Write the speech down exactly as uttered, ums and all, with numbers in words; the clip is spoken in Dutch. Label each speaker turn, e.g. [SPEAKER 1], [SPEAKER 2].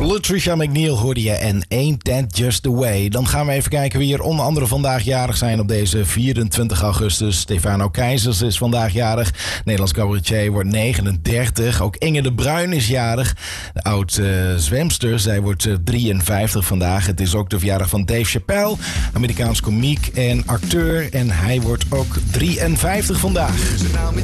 [SPEAKER 1] Latricia McNeil hoorde je en Ain't That Just The Way. Dan gaan we even kijken wie er onder andere vandaag jarig zijn op deze vierentwintig augustus. Stefano Keizers is vandaag jarig. Nederlands cabaretier wordt negenendertig. Ook Inge de Bruin is jarig. De oud uh, zwemster, zij wordt uh, drieënvijftig vandaag. Het is ook de verjaardag van Dave Chappelle, Amerikaans komiek en acteur. En hij wordt ook drieënvijftig vandaag.